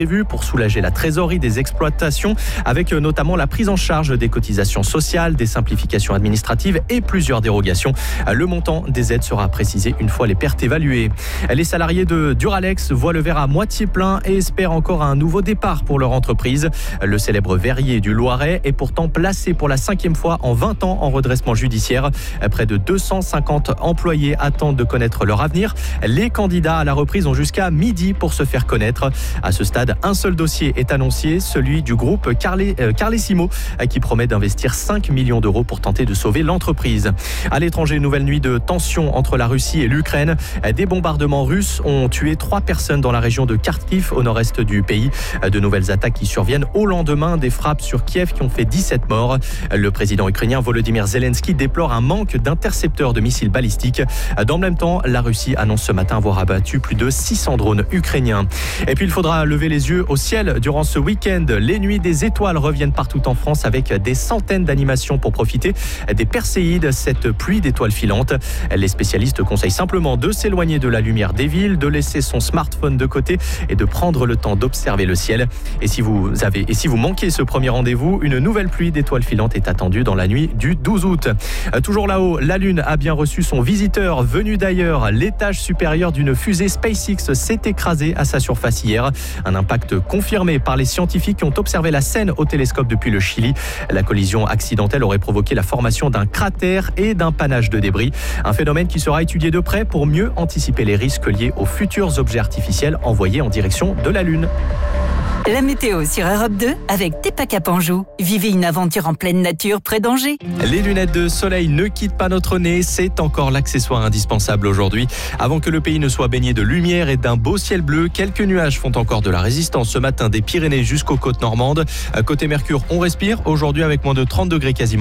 prévu pour soulager la trésorerie des exploitations, avec notamment la prise en charge des cotisations sociales, des simplifications administratives et plusieurs dérogations. Le montant des aides sera précisé une fois les pertes évaluées. Les salariés de Duralex voient le verre à moitié plein et espèrent encore un nouveau départ pour leur entreprise. Le célèbre verrier du Loiret est pourtant placé pour la 5e fois en 20 ans en redressement judiciaire. Près de 250 employés attendent de connaître leur avenir. Les candidats à la reprise ont jusqu'à midi pour se faire connaître. À ce stade, un seul dossier est annoncé, celui du groupe Carlesimo, qui promet d'investir 5 millions d'euros pour tenter de sauver l'entreprise. À l'étranger, nouvelle nuit de tension entre la Russie et l'Ukraine. Des bombardements russes ont tué 3 personnes dans la région de Kharkiv, au nord-est du pays. De nouvelles attaques qui surviennent au lendemain des frappes sur Kiev qui ont fait 17 morts. Le président ukrainien Volodymyr Zelensky déplore un manque d'intercepteurs de missiles balistiques. Dans le même temps, la Russie annonce ce matin avoir abattu plus de 600 drones ukrainiens. Et puis il faudra lever les yeux au ciel durant ce week-end. Les nuits des étoiles reviennent partout en France avec des centaines d'animations pour profiter des Perséides, cette pluie d'étoiles filantes. Les spécialistes conseillent simplement de s'éloigner de la lumière des villes, de laisser son smartphone de côté et de prendre le temps d'observer le ciel. Et si vous manquez ce premier rendez-vous, une nouvelle pluie d'étoiles filantes est attendue dans la nuit du 12 août. Toujours là-haut, la Lune a bien reçu son visiteur venu d'ailleurs. L'étage supérieur d'une fusée SpaceX s'est écrasé à sa surface hier. Un impact confirmé par les scientifiques qui ont observé la scène au télescope depuis le Chili. La collision accidentelle aurait provoqué la formation d'un cratère et d'un panache de débris. Un phénomène qui sera étudié de près pour mieux anticiper les risques liés aux futurs objets artificiels envoyés en direction de la Lune. La météo sur Europe 2 avec Tepa Cap Anjou. Vivez une aventure en pleine nature près d'Angers. Les lunettes de soleil ne quittent pas notre nez, c'est encore l'accessoire indispensable aujourd'hui. Avant que le pays ne soit baigné de lumière et d'un beau ciel bleu, quelques nuages font encore de la résistance ce matin des Pyrénées jusqu'aux côtes normandes. Côté Mercure, on respire aujourd'hui avec moins de 30 degrés quasiment.